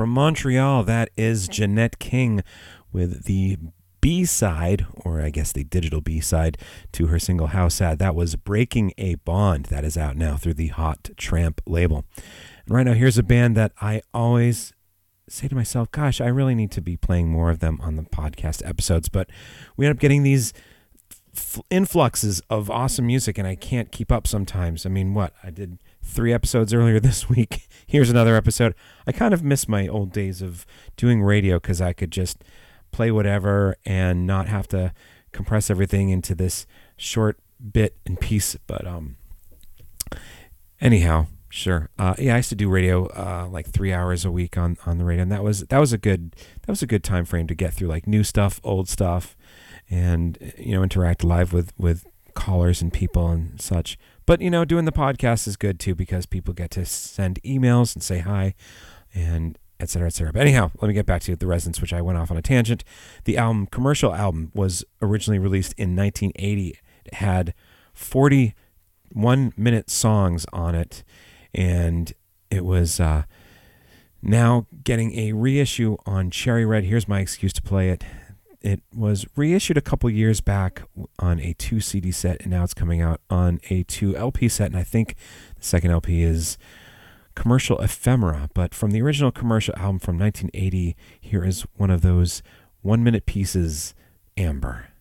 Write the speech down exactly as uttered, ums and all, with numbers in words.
From Montreal, that is Jeanette King with the B-side, or I guess the digital B-side, to her single How Sad. That was Breaking a Bond. That is out now through the Hot Tramp label. And right now, here's a band that I always say to myself, gosh, I really need to be playing more of them on the podcast episodes, but we end up getting these f- influxes of awesome music, and I can't keep up sometimes. I mean, what? I did three episodes earlier this week. Here's another episode. I kind of miss my old days of doing radio because I could just play whatever and not have to compress everything into this short bit and piece. But um, anyhow, sure. Uh, yeah, I used to do radio uh, like three hours a week on, on the radio, and that was that was a good that was a good time frame to get through like new stuff, old stuff, and you know interact live with with callers and people and such. But you know, doing the podcast is good too because people get to send emails and say hi, and et cetera, et cetera. But anyhow, let me get back to The Residents, which I went off on a tangent. The album, commercial album, was originally released in nineteen eighty. It had forty-one minute songs on it, and it was uh, now getting a reissue on Cherry Red. Here's my excuse to play it. It was reissued a couple years back on a two C D set, and now it's coming out on a two L P set, and I think the second L P is Commercial Ephemera. But from the original commercial album from nineteen eighty, here is one of those one-minute pieces, Amber.